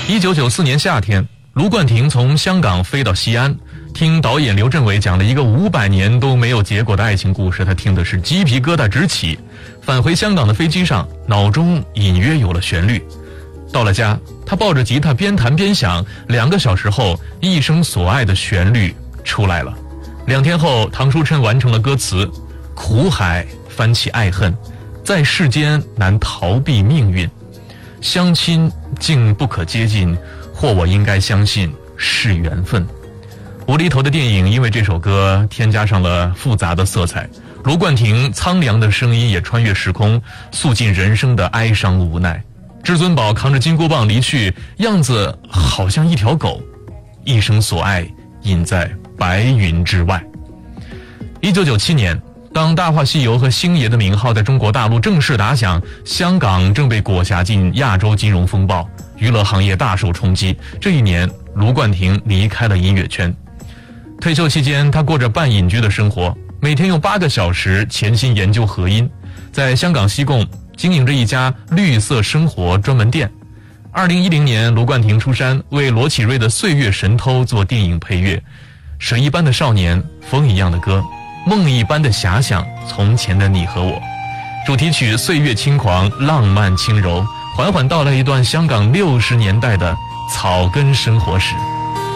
1994年夏天，卢冠廷从香港飞到西安，听导演刘镇伟讲了一个500年都没有结果的爱情故事，他听的是鸡皮疙瘩直起。返回香港的飞机上，脑中隐约有了旋律。到了家，他抱着吉他边弹边想，2个小时后，一生所爱的旋律出来了。2天后，唐书琛完成了歌词：苦海翻起爱恨，在世间难逃避命运，相亲竟不可接近，或我应该相信是缘分。无厘头的电影因为这首歌添加上了复杂的色彩，卢冠廷苍凉的声音也穿越时空，诉尽人生的哀伤无奈。至尊宝扛着金箍棒离去，样子好像一条狗，一生所爱隐在白云之外。1997年，当《大话西游》和星爷的名号在中国大陆正式打响，香港正被裹挟进亚洲金融风暴，娱乐行业大受冲击。这一年，卢冠廷离开了音乐圈。退休期间，他过着半隐居的生活，每天用8个小时潜心研究和音，在香港西贡经营着一家绿色生活专门店。2010年，卢冠廷出山，为罗启瑞的《岁月神偷》做电影配乐。水一般的少年，风一样的歌，梦一般的遐想，从前的你和我。主题曲《岁月轻狂》，浪漫轻柔，缓缓道来一段香港60年代的草根生活史。